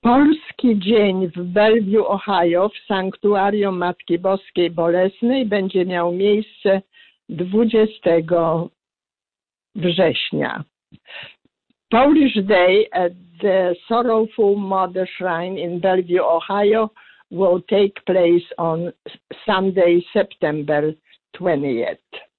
Polski Dzień w Bellevue, Ohio w Sanktuarium Matki Boskiej Bolesnej będzie miał miejsce 20 września. Polish Day at the Sorrowful Mother Shrine in Bellevue, Ohio will take place on Sunday, September 20th.